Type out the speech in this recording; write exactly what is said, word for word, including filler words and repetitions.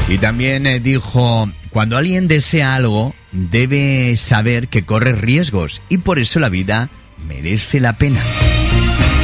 Y también eh, dijo, cuando alguien desea algo, debe saber que corre riesgos y por eso la vida merece la pena.